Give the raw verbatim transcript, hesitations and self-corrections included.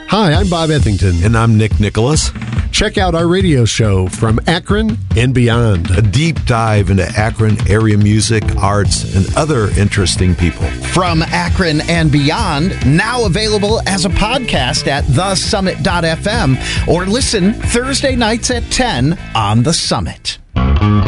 Hi, I'm Bob Ethington. And I'm Nick Nicholas. Check out our radio show From Akron and Beyond. A deep dive into Akron area music, arts, and other interesting people. From Akron and Beyond, now available as a podcast at the summit dot f m or listen Thursday nights at ten on The Summit.